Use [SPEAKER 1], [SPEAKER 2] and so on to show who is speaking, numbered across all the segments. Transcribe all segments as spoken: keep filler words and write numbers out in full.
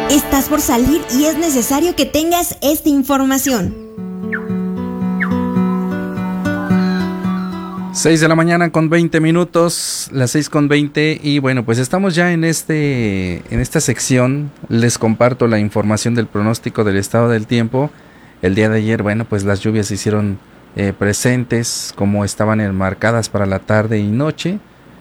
[SPEAKER 1] Estás por salir y es necesario que tengas esta información.
[SPEAKER 2] seis de la mañana con veinte minutos, las seis con veinte, y bueno, pues estamos ya en este en esta sección. Les comparto la información del pronóstico del estado del tiempo. El día de ayer, bueno, pues las lluvias se hicieron eh, presentes como estaban enmarcadas para la tarde y noche,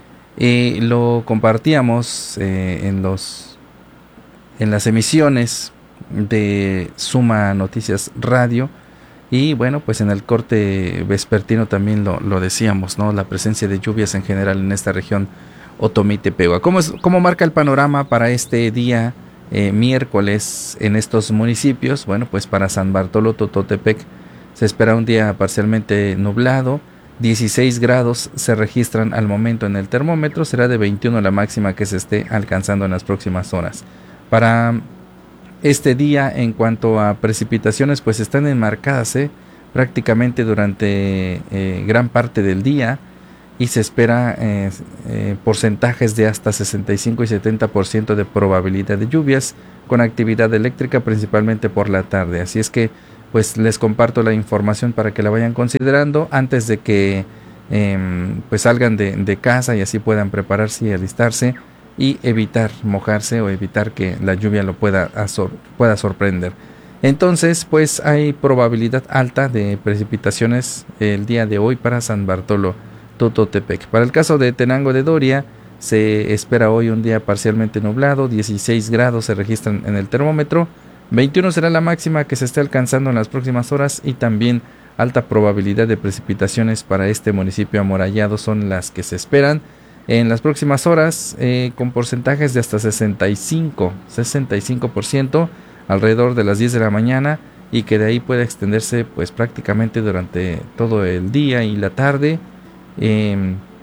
[SPEAKER 2] y lo compartíamos eh, en los en las emisiones de Suma Noticias Radio. Y bueno, pues en el corte vespertino también lo, lo decíamos, ¿no? La presencia de lluvias en general en esta región Otomí-Tepehua. ¿Cómo, es, ¿Cómo marca el panorama para este día eh, miércoles en estos municipios? Bueno, pues para San Bartolo Tototepec se espera un día parcialmente nublado. dieciséis grados se registran al momento en el termómetro. Será de veintiuno la máxima que se esté alcanzando en las próximas horas. Para este día, en cuanto a precipitaciones, pues están enmarcadas ¿eh? prácticamente durante eh, gran parte del día, y se espera eh, eh, porcentajes de hasta sesenta y cinco y setenta por ciento de probabilidad de lluvias con actividad eléctrica principalmente por la tarde. Así es que pues les comparto la información para que la vayan considerando antes de que eh, pues salgan de, de casa, y así puedan prepararse y alistarse y evitar mojarse o evitar que la lluvia lo pueda, azor, pueda sorprender. Entonces, pues hay probabilidad alta de precipitaciones el día de hoy para San Bartolo Tototepec. Para el caso de Tenango de Doria, se espera hoy un día parcialmente nublado. dieciséis grados se registran en el termómetro. veintiuno será la máxima que se esté alcanzando en las próximas horas, y también alta probabilidad de precipitaciones para este municipio amurallado son las que se esperan en las próximas horas, eh, con porcentajes de hasta sesenta y cinco por ciento alrededor de las diez de la mañana, y que de ahí puede extenderse pues prácticamente durante todo el día y la tarde, eh,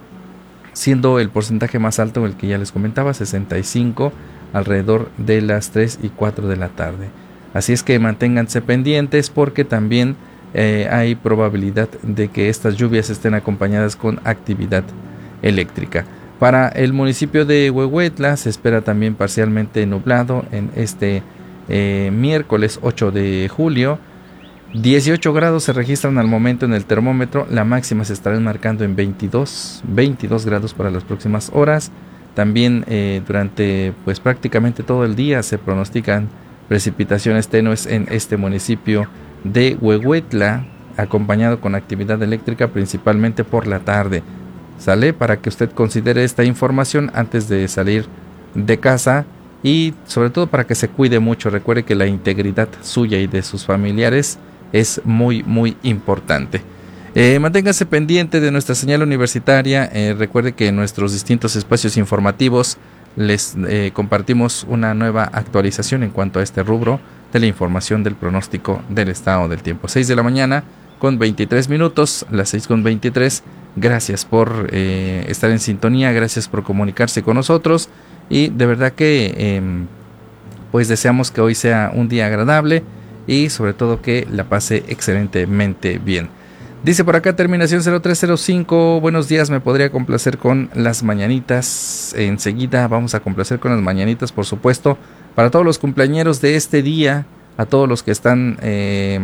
[SPEAKER 2] siendo el porcentaje más alto el que ya les comentaba, sesenta y cinco alrededor de las tres y cuatro de la tarde. Así es que manténganse pendientes, porque también eh, hay probabilidad de que estas lluvias estén acompañadas con actividad eléctrica. Para el municipio de Huehuetla se espera también parcialmente nublado en este eh, miércoles ocho de julio. dieciocho grados se registran al momento en el termómetro. La máxima se estará marcando en veintidós grados para las próximas horas. También eh, durante pues prácticamente todo el día se pronostican precipitaciones tenues en este municipio de Huehuetla, acompañado con actividad eléctrica principalmente por la tarde. Sale para que usted considere esta información antes de salir de casa, y sobre todo para que se cuide mucho. Recuerde que la integridad suya y de sus familiares es muy muy importante. Eh, manténgase pendiente de nuestra señal universitaria. Eh, recuerde que en nuestros distintos espacios informativos les eh, compartimos una nueva actualización en cuanto a este rubro de la información del pronóstico del estado del tiempo. seis de la mañana con veintitrés minutos, las seis con veintitrés. Gracias por eh, estar en sintonía, gracias por comunicarse con nosotros, y de verdad que eh, pues deseamos que hoy sea un día agradable, y sobre todo que la pase excelentemente bien. Dice por acá terminación cero tres cero cinco, buenos días, me podría complacer con las mañanitas. Enseguida vamos a complacer con las mañanitas, por supuesto, para todos los cumpleañeros de este día, a todos los que están eh,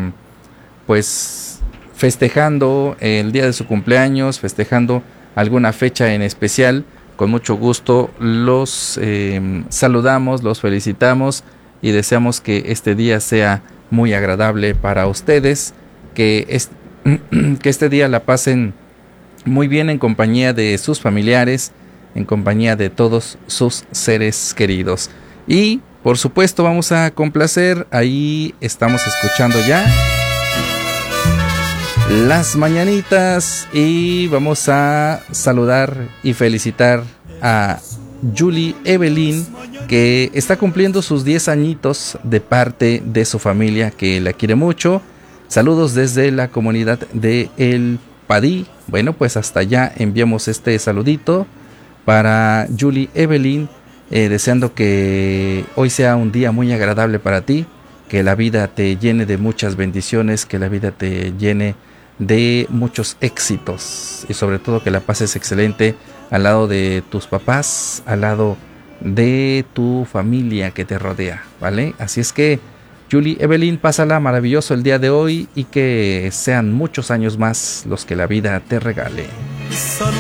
[SPEAKER 2] pues festejando el día de su cumpleaños, festejando alguna fecha en especial. Con mucho gusto los eh, saludamos, los felicitamos, y deseamos que este día sea muy agradable para ustedes, que, es, que este día la pasen muy bien en compañía de sus familiares, en compañía de todos sus seres queridos. Y por supuesto vamos a complacer, ahí estamos escuchando ya las mañanitas, y vamos a saludar y felicitar a Julie Evelyn, que está cumpliendo sus diez añitos de parte de su familia, que la quiere mucho. Saludos desde la comunidad de El Padí. Bueno, pues hasta allá enviamos este saludito para Julie Evelyn, eh, deseando que hoy sea un día muy agradable para ti, que la vida te llene de muchas bendiciones, que la vida te llene de muchos éxitos, y sobre todo que la pases excelente al lado de tus papás, al lado de tu familia que te rodea, ¿vale? Así es que, Julie, Evelyn, pásala maravilloso el día de hoy y que sean muchos años más los que la vida te regale.